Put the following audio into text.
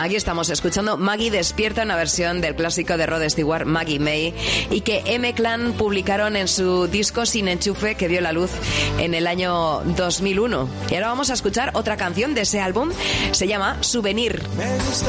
Aquí estamos escuchando Maggie Despierta, una versión del clásico de Rod Stewart, Maggie May, y que M-Clan publicaron en su disco Sin Enchufe, que vio la luz en el año 2001. Y ahora vamos a escuchar otra canción de ese álbum, se llama Souvenir. Me gusta